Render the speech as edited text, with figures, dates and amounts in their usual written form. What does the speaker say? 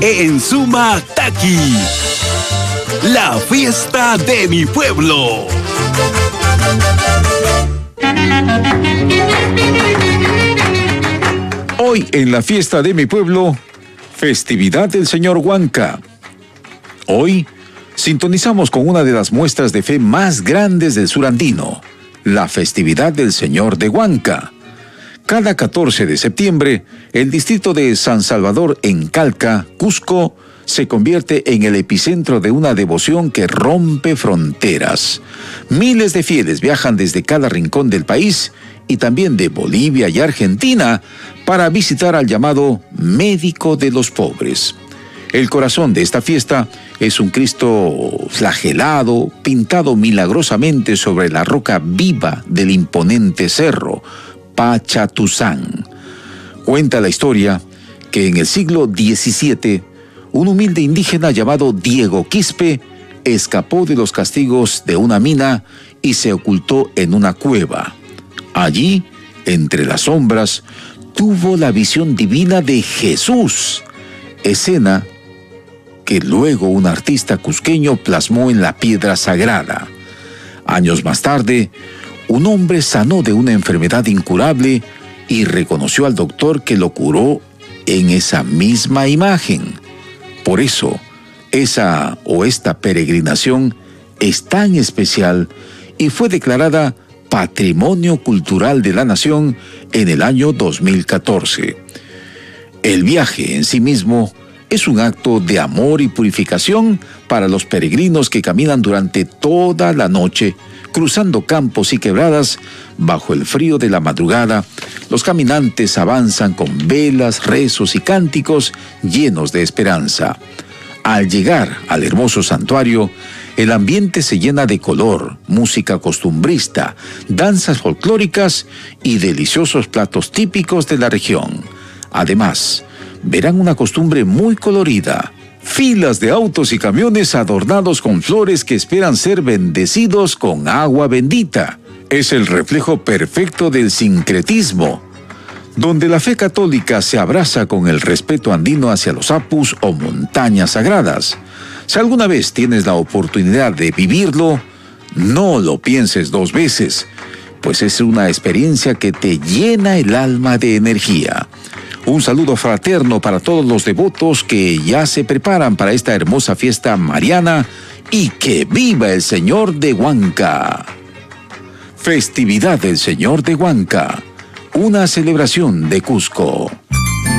en Suma Taqui, la fiesta de mi pueblo. Hoy en la fiesta de mi pueblo, festividad del Señor Huanca. Hoy sintonizamos con una de las muestras de fe más grandes del sur andino, la festividad del Señor de Huanca. Cada 14 de septiembre, el distrito de San Salvador en Calca, Cusco, se convierte en el epicentro de una devoción que rompe fronteras. Miles de fieles viajan desde cada rincón del país y también de Bolivia y Argentina para visitar al llamado médico de los pobres. El corazón de esta fiesta es un Cristo flagelado, pintado milagrosamente sobre la roca viva del imponente cerro, Pachatuzán. Cuenta la historia que en el siglo XVII, un humilde indígena llamado Diego Quispe escapó de los castigos de una mina y se ocultó en una cueva. Allí, entre las sombras, tuvo la visión divina de Jesús, escena que luego un artista cusqueño plasmó en la piedra sagrada. Años más tarde, un hombre sanó de una enfermedad incurable y reconoció al doctor que lo curó en esa misma imagen. Por eso, esta peregrinación es tan especial y fue declarada Patrimonio Cultural de la Nación en el año 2014. El viaje en sí mismo es un acto de amor y purificación para los peregrinos que caminan durante toda la noche, cruzando campos y quebradas. Bajo el frío de la madrugada, los caminantes avanzan con velas, rezos y cánticos llenos de esperanza. Al llegar al hermoso santuario, el ambiente se llena de color, música costumbrista, danzas folclóricas y deliciosos platos típicos de la región. Además, verán una costumbre muy colorida: filas de autos y camiones adornados con flores que esperan ser bendecidos con agua bendita. Es el reflejo perfecto del sincretismo, donde la fe católica se abraza con el respeto andino hacia los apus o montañas sagradas. Si alguna vez tienes la oportunidad de vivirlo, no lo pienses dos veces, pues es una experiencia que te llena el alma de energía. Un saludo fraterno para todos los devotos que ya se preparan para esta hermosa fiesta mariana, y que viva el Señor de Huanca. Festividad del Señor de Huanca, una celebración de Cusco.